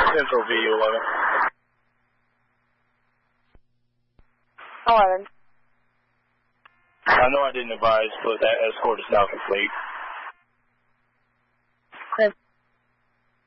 Central VU11. 11. I know I didn't advise, but that escort is now complete.